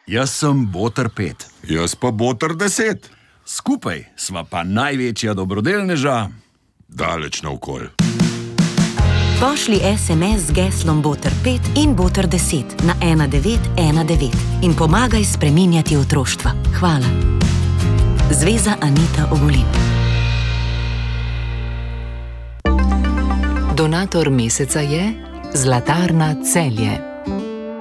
Jaz sem Boter 5. Jaz pa Boter 10. Skupaj sva pa največja dobrodelneža daleč naokoli. Pošlji SMS z geslom Boter 5 in Boter 10 na 1919 in pomagaj spreminjati otroštva. Hvala. Zveza Anita Ogulin. Donator meseca je Zlatarna Celje.